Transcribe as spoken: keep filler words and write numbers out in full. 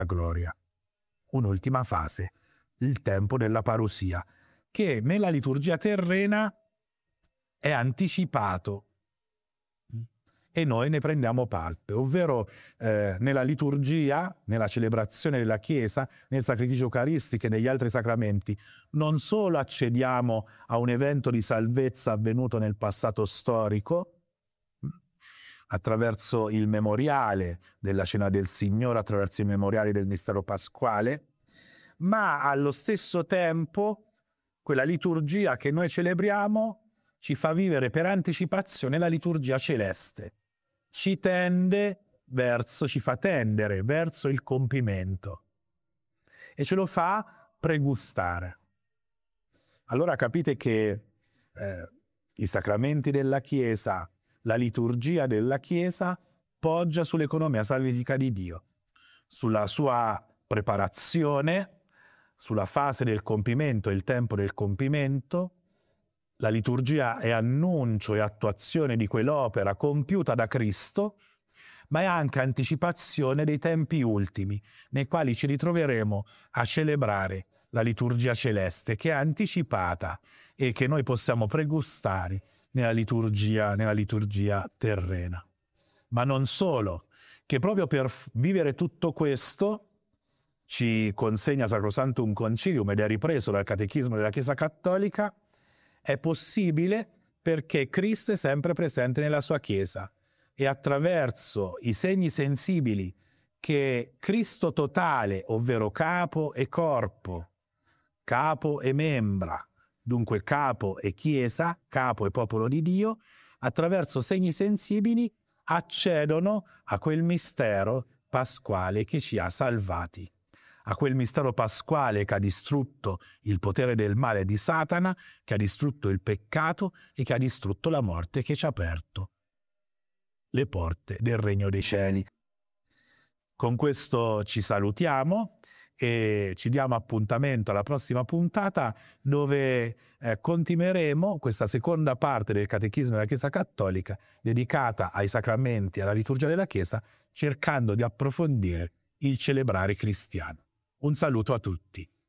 gloria. Un'ultima fase, il tempo della parusia, che nella liturgia terrena è anticipato e noi ne prendiamo parte, ovvero eh, nella liturgia, nella celebrazione della Chiesa, nel sacrificio eucaristico e negli altri sacramenti, non solo accediamo a un evento di salvezza avvenuto nel passato storico, attraverso il memoriale della Cena del Signore, attraverso i memoriali del mistero pasquale, ma allo stesso tempo quella liturgia che noi celebriamo ci fa vivere per anticipazione la liturgia celeste. Ci tende verso, ci fa tendere verso il compimento e ce lo fa pregustare. Allora capite che eh, i sacramenti della Chiesa, la liturgia della Chiesa poggia sull'economia salvifica di Dio, sulla sua preparazione, sulla fase del compimento e il tempo del compimento. La liturgia è annuncio e attuazione di quell'opera compiuta da Cristo, ma è anche anticipazione dei tempi ultimi, nei quali ci ritroveremo a celebrare la liturgia celeste, che è anticipata e che noi possiamo pregustare nella liturgia, nella liturgia terrena. Ma non solo, che proprio per vivere tutto questo ci consegna Sacrosanctum Concilium ed è ripreso dal Catechismo della Chiesa Cattolica, è possibile perché Cristo è sempre presente nella sua Chiesa e attraverso i segni sensibili che Cristo totale, ovvero capo e corpo, capo e membra, dunque capo e Chiesa, capo e popolo di Dio, attraverso segni sensibili accedono a quel mistero pasquale che ci ha salvati, a quel mistero pasquale che ha distrutto il potere del male di Satana, che ha distrutto il peccato e che ha distrutto la morte, che ci ha aperto le porte del Regno dei Cieli. Con questo ci salutiamo e ci diamo appuntamento alla prossima puntata, dove eh, continueremo questa seconda parte del Catechismo della Chiesa Cattolica dedicata ai sacramenti e alla liturgia della Chiesa, cercando di approfondire il celebrare cristiano. Un saluto a tutti.